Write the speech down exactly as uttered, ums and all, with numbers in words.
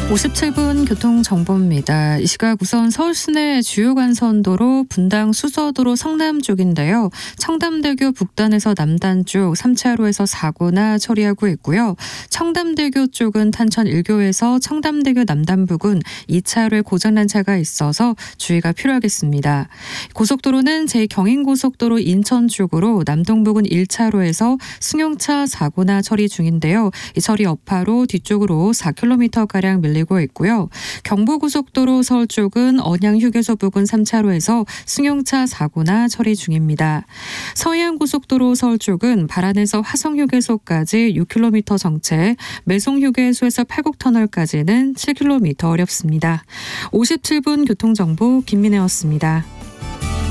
오십칠 분 교통정보입니다. 이 시각 우선 서울 시내 주요 간선도로 분당 수서도로 성남 쪽인데요. 청담대교 북단에서 남단 쪽 삼 차로에서 사고나 처리하고 있고요. 청담대교 쪽은 탄천 일 교에서 청담대교 남단 부근 이 차로에 고장난 차가 있어서 주의가 필요하겠습니다. 고속도로는 제경인고속도로 인천 쪽으로 남동 부근 일 차로에서 승용차 사고나 처리 중인데요. 이 처리 여파로 뒤쪽으로 사 킬로미터가량 밀리고 있고요. 경부고속도로 서울 쪽은 언양휴게소 부근 삼 차로에서 승용차 사고나 처리 중입니다. 서해안고속도로 서울 쪽은 발안에서 화성휴게소까지 육 킬로미터 정체, 매송휴게소에서 팔곡터널까지는 칠 킬로미터 어렵습니다. 오십칠 분 교통정보 김민혜였습니다.